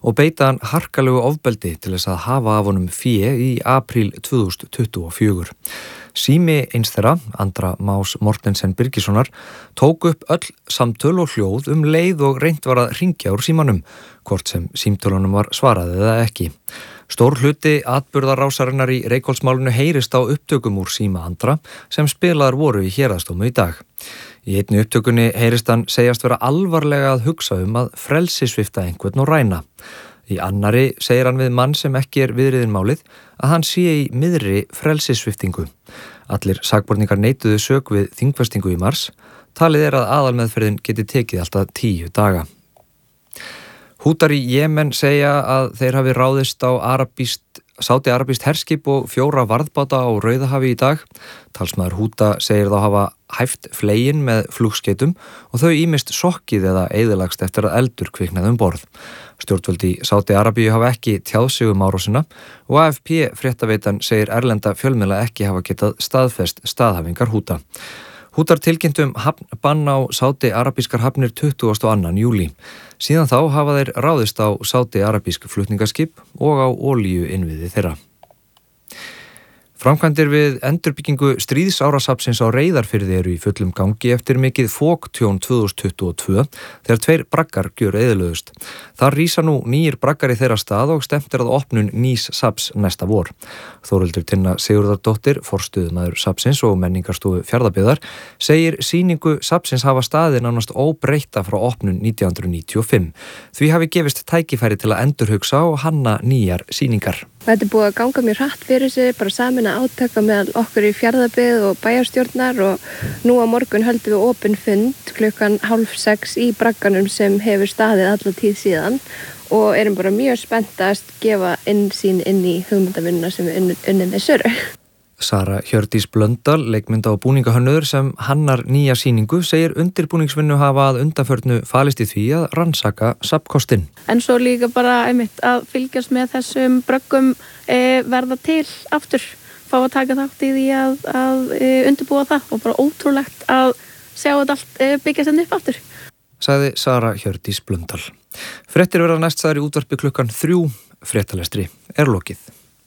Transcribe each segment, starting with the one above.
og beita hann harkalegu ofbeldi til þess að hafa af honum fé í apríl 2024. Sími eins þeirra, Andra Más Mortensen Birgissonar, tók upp öll samtöl og hljóð leið og reynt var að hringja úr símanum, hvort sem símtölunum var svarað eða ekki. Stór hluti atburðarásarinnar í Reykholtsmálinu heyrist á upptökum úr síma Andra sem spilaðar voru í héraðsdómi í dag. Í einni upptökunni heyrist hann segjast vera alvarlega að hugsa að frelsissvipta einhvern og ræna. Í annari segir hann við mann sem ekki viðriðin málið að hann sé í miðri frelsissviptingu. Allir sakborningar neituðu sök við þingfestingu í mars. Talið að aðalmeðferðin geti tekið alltaf 10 daga. Hútar í Jemen segja að þeir hafi ráðist á sádi-arabískt herskip og 4 varðbáta á Rauðahafi í dag. Talsmaður Húta segir þá hafa hæft flegin með flugskeytum og þau ýmist sokkið eða eyðilagst eftir að eldur kviknaði borð. Stjórnvöld í Sádi-Arabíu hafa ekki tjáð sig árásina og AFP fréttaveitan segir erlenda fjölmiðla ekki hafa getað staðfest staðhæfingar Húta. Hútar tilkynntu bann á sádi-arabískar hafnir 22. júlí. Síðan þá hafa þeir ráðist á sádi-arabísk flutningaskip og á olíuinnviði þeirra. Framkvæmdir við endurbyggingu stríðsárasafnsins á Reyðarfirði eru í fullum gangi eftir mikið foktjón 2022 þegar 2 braggar gjöreyðilögðust. Þar rísa nú nýir braggar í þeirra stað og stefnt að opnun nýs safns næsta vor. Þórhildur Tinna Sigurðardóttir, forstöðumaður safnsins og menningarstofu Fjarðabyggðar, segir sýningu safnsins hafa staðið nánast óbreytta frá opnun 1995. Því hafi gefist tækifæri til að endurhugsa og hanna nýjar sýningar. Þetta búið að ganga mjög hratt fyrir sig, bara sameina átaka meðal okkur í Fjarðabyggð og bæjarstjórnar og nú á morgun höldum við opinn fund 5:30 í bragganum sem hefur staðið alla tíð síðan og erum bara mjög spennt að gefa innsýn inn í hugmyndavinnuna sem við unnum með Söru. Sara Hjördís Blöndal, leikmynda- og búningahönnuður sem hannar nýja sýningu, segir undirbúningsvinnu hafa að undanförnu falist í því að rannsaka safnkostinn. En svo líka bara að fylgjast með þessum bröggum verða til aftur, fá að taka þátt í því að undirbúa það og bara ótrúlegt að sjá þetta allt byggjast upp aftur. Sagði Sara Hjördís Blöndal. Fréttir verða næststaðar í útvarpi 3:00, fréttalestri lokið.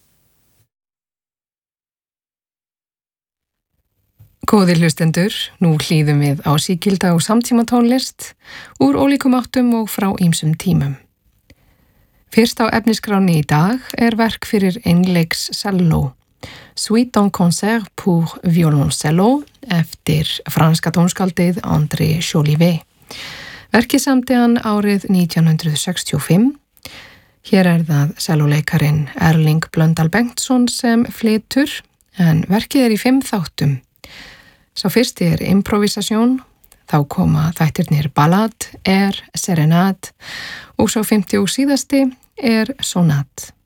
Góðir hlustendur, nú hlýðum við á sígilda og samtímatónlist úr ólíkum áttum og frá ýmsum tímum. Fyrst á efnisskráni í dag verk fyrir einleiks celló, Suite en concert pour violoncello eftir franska tónskáldið André Jolivet. Verkið samdi hann árið 1965. Hér það cellóleikarin Erling Blöndal Bengtsson sem flytur, en verkið í 5 þáttum. Sá fyrsti improvisasjón, þá koma þættirnir ballad, serenad og sá 50 og síðasti sonat.